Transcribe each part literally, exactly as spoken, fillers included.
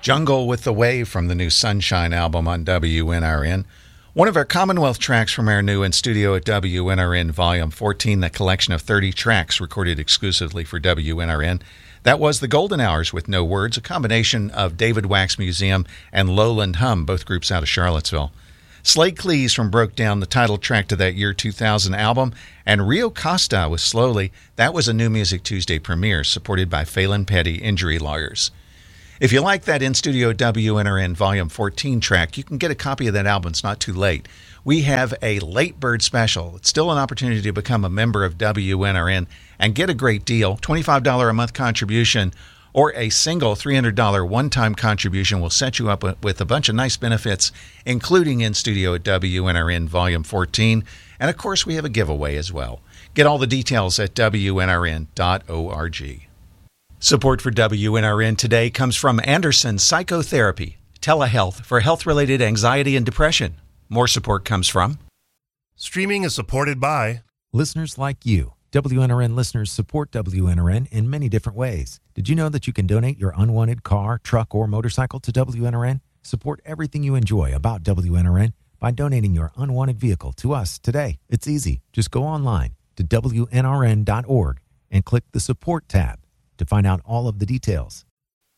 Jungle with the Wave from the new Sunshine album on W N R N. One of our Commonwealth tracks from our new In Studio at W N R N Volume fourteen, the collection of thirty tracks recorded exclusively for W N R N. That was The Golden Hours with No Words, a combination of David Wax Museum and Lowland Hum, both groups out of Charlottesville. Slade Cleese from Broke Down, the title track to that year two thousand album, and Rio Costa with Slowly. That was a New Music Tuesday premiere supported by Phelan Petty Injury Lawyers. If you like that In-Studio W N R N Volume fourteen track, you can get a copy of that album. It's not too late. We have a late bird special. It's still an opportunity to become a member of W N R N and get a great deal. twenty-five dollars a month contribution or a single three hundred dollars one-time contribution will set you up with a bunch of nice benefits, including In-Studio at W N R N Volume fourteen. And, of course, we have a giveaway as well. Get all the details at W N R N dot org. Support for W N R N today comes from Anderson Psychotherapy, telehealth for health-related anxiety and depression. More support comes from Streaming is supported by listeners like you. W N R N listeners support W N R N in many different ways. Did you know that you can donate your unwanted car, truck, or motorcycle to W N R N? Support everything you enjoy about W N R N by donating your unwanted vehicle to us today. It's easy. Just go online to W N R N dot org and click the Support tab to find out all of the details.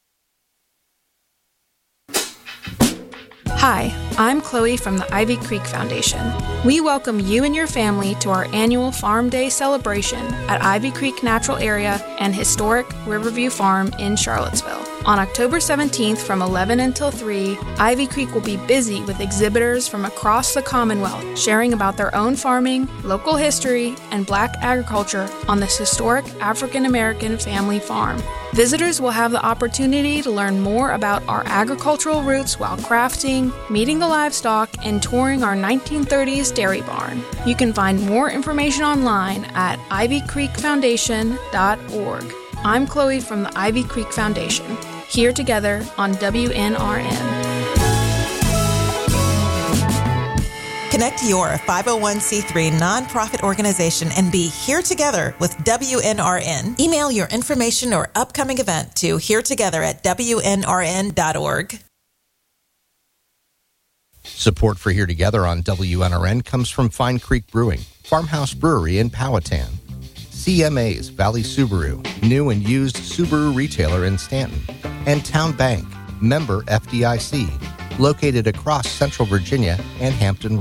Hi, I'm Chloe from the Ivy Creek Foundation. We welcome you and your family to our annual Farm Day celebration at Ivy Creek Natural Area and historic Riverview Farm in Charlottesville. On October seventeenth from eleven until three, Ivy Creek will be busy with exhibitors from across the Commonwealth sharing about their own farming, local history, and black agriculture on this historic African-American family farm. Visitors will have the opportunity to learn more about our agricultural roots while crafting, meeting the livestock, and touring our nineteen thirties dairy barn. You can find more information online at ivy creek foundation dot org. I'm Chloe from the Ivy Creek Foundation, here together on W N R N. Connect your five oh one c three nonprofit organization and be here together with W N R N. Email your information or upcoming event to here together at W N R N dot org. Support for Here Together on W N R N comes from Fine Creek Brewing, Farmhouse Brewery in Powhatan, C M A's Valley Subaru, new and used Subaru retailer in Stanton, and Town Bank, member F D I C, located across Central Virginia and Hampton